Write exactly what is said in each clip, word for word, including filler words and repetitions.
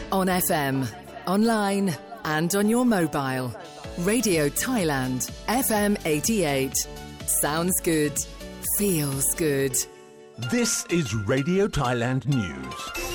On F M, online and on your mobile. Radio Thailand, F M eighty-eight. Sounds good. Feels good. This is Radio Thailand News.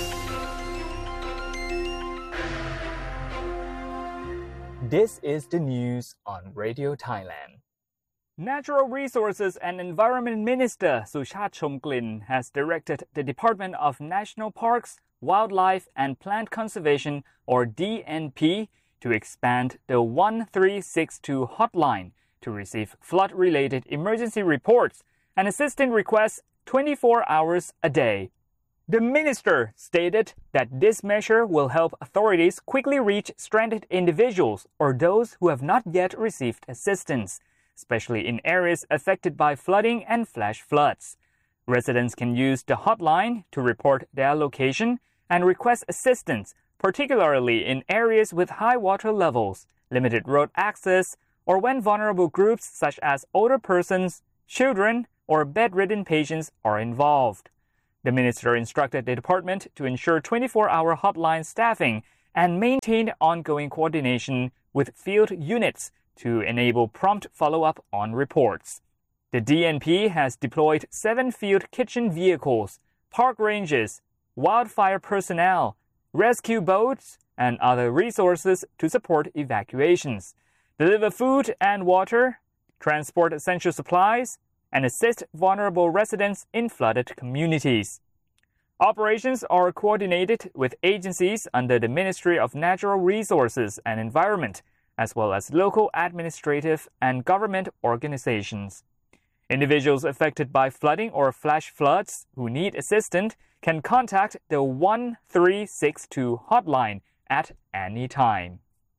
This is the news on Radio Thailand. Natural Resources and Environment Minister Suchat Chomglin has directed the Department of National Parks, Wildlife and Plant Conservation, or D N P, to expand the one three six two hotline to receive flood-related emergency reports and assistance requests twenty-four hours a day. The minister stated that this measure will help authorities quickly reach stranded individuals or those who have not yet received assistance, especially in areas affected by flooding and flash floods. Residents can use the hotline to report their location and request assistance, particularly in areas with high water levels, limited road access, or when vulnerable groups such as older persons, children, or bedridden patients are involved. The minister instructed the department to ensure twenty-four hour hotline staffing and maintain ongoing coordination with field units to enable prompt follow-up on reports. The D N P has deployed seven field kitchen vehicles, park rangers, wildfire personnel, rescue boats, and other resources to support evacuations, deliver food and water, transport essential supplies, and assist vulnerable residents in flooded communities. Operations are coordinated with agencies under the Ministry of Natural Resources and Environment, as well as local administrative and government organizations. Individuals affected by flooding or flash floods who need assistance can contact the one three six two hotline at any time.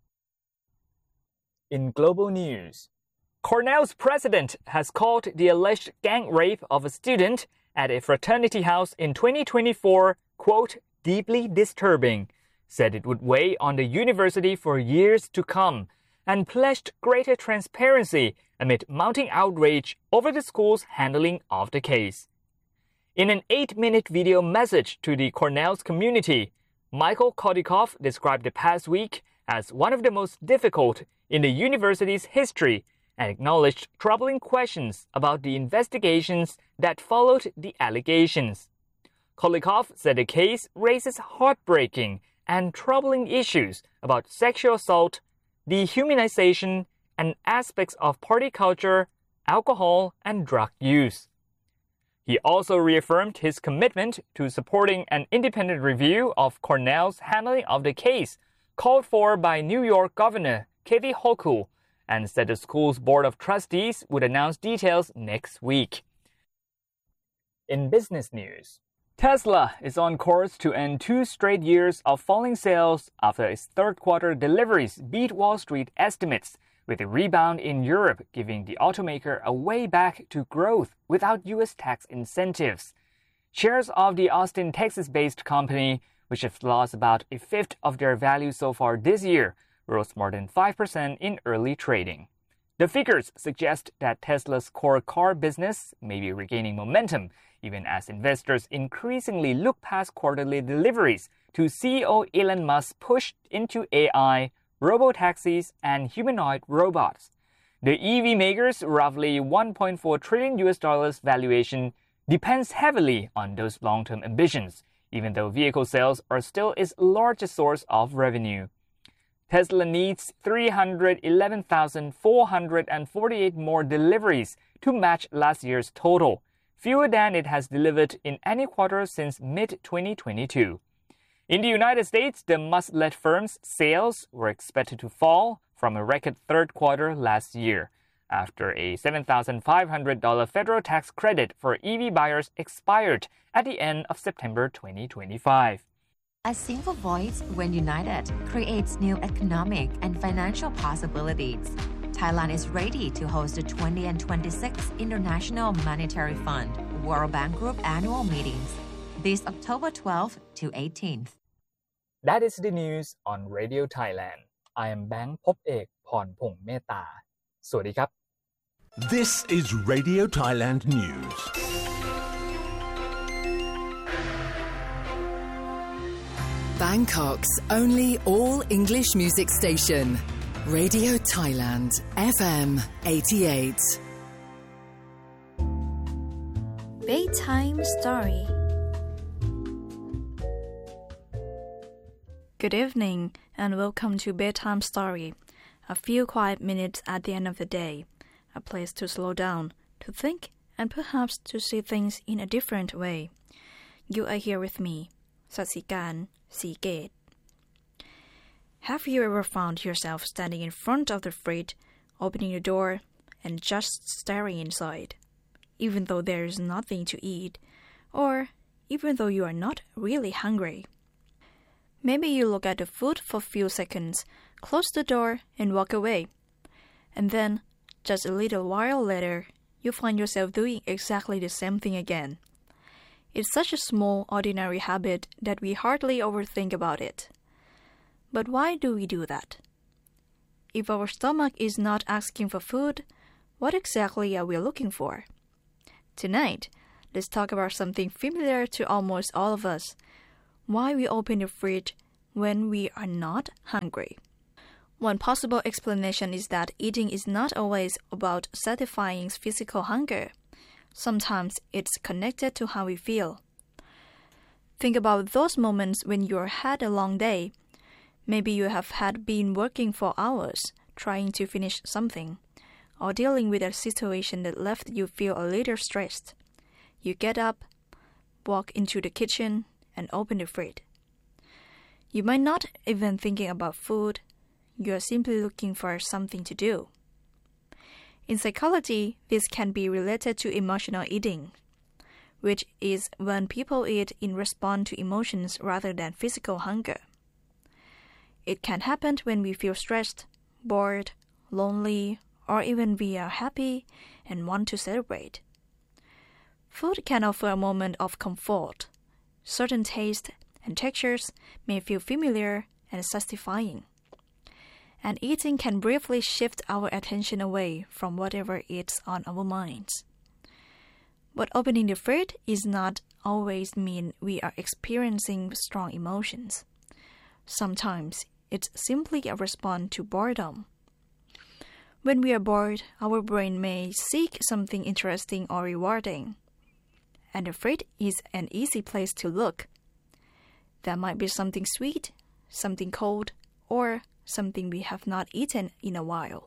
In global news, Cornell's president has called the alleged gang rape of a student at a fraternity house in twenty twenty-four, quote, deeply disturbing, said it would weigh on the university for years to come, and pledged greater transparency amid mounting outrage over the school's handling of the case. In an eight-minute video message to the Cornell's community, Michael Kodikoff described the past week as one of the most difficult in the university's history and acknowledged troubling questions about the investigations that followed the allegations. Kodikoff said the case raises heartbreaking and troubling issues about sexual assault, dehumanization, and aspects of party culture, alcohol, and drug use. He also reaffirmed his commitment to supporting an independent review of Cornell's handling of the case called for by New York Governor Kathy Hochul, and said the school's board of trustees would announce details next week. In business news, Tesla is on course to end two straight years of falling sales after its third quarter deliveries beat Wall Street estimates, with a rebound in Europe giving the automaker a way back to growth without U S tax incentives. Shares of the Austin, Texas-based company, which have lost about a fifth of their value so far this year, rose more than five percent in early trading. The figures suggest that Tesla's core car business may be regaining momentum, even as investors increasingly look past quarterly deliveries to C E O Elon Musk's push into A I, robotaxis, and humanoid robots. The E V maker's roughly one point four trillion U S dollars valuation depends heavily on those long-term ambitions, even though vehicle sales are still its largest source of revenue. Tesla needs three hundred eleven thousand four hundred forty-eight more deliveries to match last year's total, fewer than it has delivered in any quarter since mid twenty twenty-two. In the United States, the Musk-led firm's sales were expected to fall from a record third quarter last year, after a seven thousand five hundred dollars federal tax credit for E V buyers expired at the end of September twenty twenty-five. A single voice, when united, creates new economic and financial possibilities. Thailand is ready to host the twentieth and twenty-sixth International Monetary Fund World Bank Group annual meetings this October twelfth to eighteenth. That is the news on Radio Thailand. I am Bang Phopek Phornphong Meta. สวัสดีครับ This is Radio Thailand News. Bangkok's only all-English music station. Radio Thailand, F M eighty-eight. Bedtime Story. Good evening and welcome to Bedtime Story. A few quiet minutes at the end of the day. A place to slow down, to think, and perhaps to see things in a different way. You are here with me, Sasikan Seagate. Have you ever found yourself standing in front of the fridge, opening the door, and just staring inside, even though there is nothing to eat, or even though you are not really hungry? Maybe you look at the food for a few seconds, close the door, and walk away. And then, just a little while later, you find yourself doing exactly the same thing again. It's such a small, ordinary habit that we hardly overthink about it. But why do we do that? If our stomach is not asking for food, what exactly are we looking for? Tonight, let's talk about something familiar to almost all of us: why we open the fridge when we are not hungry. One possible explanation is that eating is not always about satisfying physical hunger. Sometimes it's connected to how we feel. Think about those moments when you had a long day. Maybe you have had been working for hours, trying to finish something, or dealing with a situation that left you feel a little stressed. You get up, walk into the kitchen, and open the fridge. You might not even thinking about food. You are simply looking for something to do. In psychology, this can be related to emotional eating, which is when people eat in response to emotions rather than physical hunger. It can happen when we feel stressed, bored, lonely, or even we are happy and want to celebrate. Food can offer a moment of comfort. Certain tastes and textures may feel familiar and satisfying. And eating can briefly shift our attention away from whatever is on our minds. But opening the fridge is not always mean we are experiencing strong emotions. Sometimes it's simply a response to boredom. When we are bored, our brain may seek something interesting or rewarding. And the fridge is an easy place to look. There might be something sweet, something cold, or something we have not eaten in a while.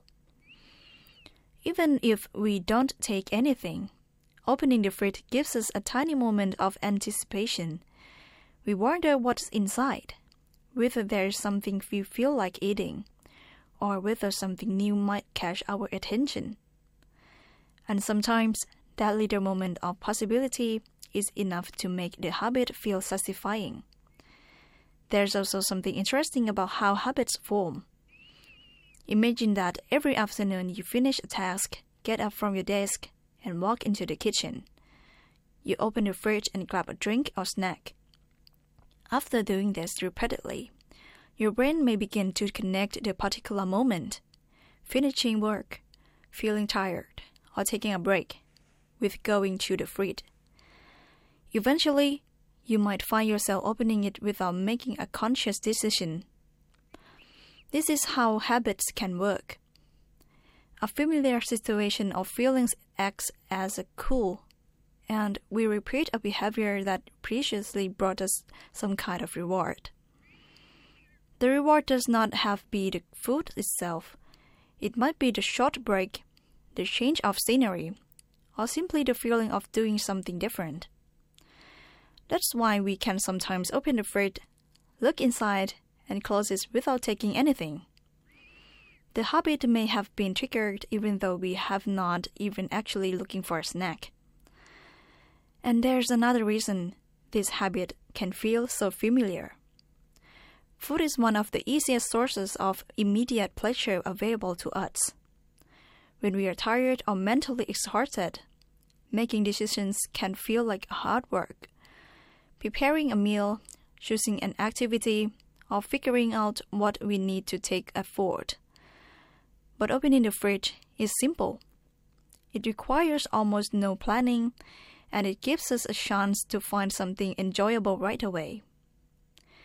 Even if we don't take anything, opening the fridge gives us a tiny moment of anticipation. We wonder what's inside, whether there is something we feel like eating, or whether something new might catch our attention. And sometimes, that little moment of possibility is enough to make the habit feel satisfying. There's also something interesting about how habits form. Imagine that every afternoon you finish a task, get up from your desk, and walk into the kitchen. You open the fridge and grab a drink or snack. After doing this repeatedly, your brain may begin to connect the particular moment, finishing work, feeling tired, or taking a break, with going to the fridge. Eventually, you might find yourself opening it without making a conscious decision. This is how habits can work. A familiar situation or feelings acts as a cue, and we repeat a behavior that previously brought us some kind of reward. The reward does not have to be the food itself. It might be the short break, the change of scenery, or simply the feeling of doing something different. That's why we can sometimes open the fridge, look inside, and close it without taking anything. The habit may have been triggered even though we have not even actually looking for a snack. And there's another reason this habit can feel so familiar. Food is one of the easiest sources of immediate pleasure available to us. When we are tired or mentally exhausted, making decisions can feel like hard work. Preparing a meal, choosing an activity, or figuring out what we need to take effort. But opening the fridge is simple. It requires almost no planning, and it gives us a chance to find something enjoyable right away.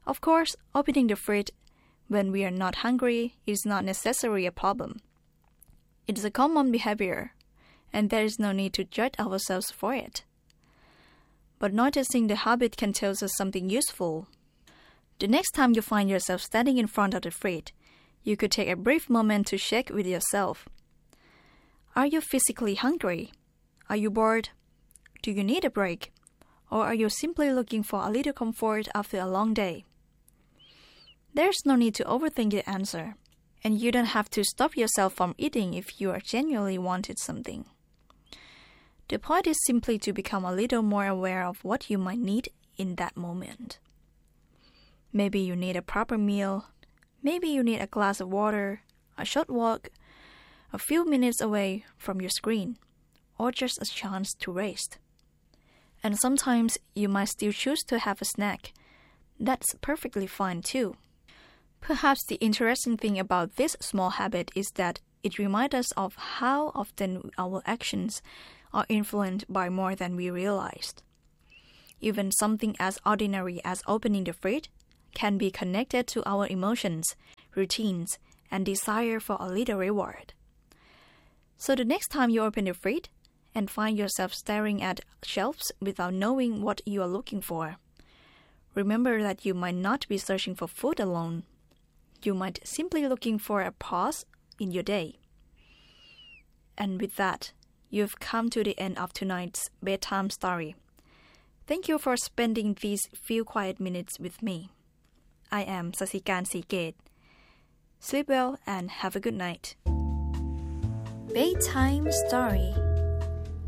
Of course, opening the fridge when we are not hungry is not necessarily a problem. It is a common behavior, and there is no need to judge ourselves for it. But noticing the habit can tell us something useful. The next time you find yourself standing in front of the fridge, you could take a brief moment to check with yourself. Are you physically hungry? Are you bored? Do you need a break? Or are you simply looking for a little comfort after a long day? There's no need to overthink the answer, and you don't have to stop yourself from eating if you are genuinely wanted something. The point is simply to become a little more aware of what you might need in that moment. Maybe you need a proper meal. Maybe you need a glass of water, a short walk, a few minutes away from your screen, or just a chance to rest. And sometimes you might still choose to have a snack. That's perfectly fine too. Perhaps the interesting thing about this small habit is that it reminds us of how often our actions are influenced by more than we realized. Even something as ordinary as opening the fridge can be connected to our emotions, routines, and desire for a little reward. So the next time you open the fridge and find yourself staring at shelves without knowing what you are looking for, remember that you might not be searching for food alone. You might simply looking for a pause in your day. And with that, you've come to the end of tonight's bedtime story. Thank you for spending these few quiet minutes with me. I am Sasikan Seagate. Sleep well and have a good night. Bedtime Story